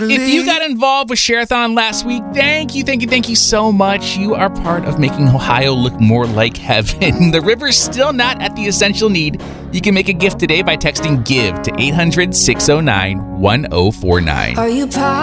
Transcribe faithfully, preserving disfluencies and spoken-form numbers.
If you got involved with Share-a-thon last week, thank you, thank you, thank you so much. You are part of making Ohio look more like heaven. The river's still not at the essential need. You can make a gift today by texting GIVE to eight hundred, six oh nine, one oh four nine. Are you proud?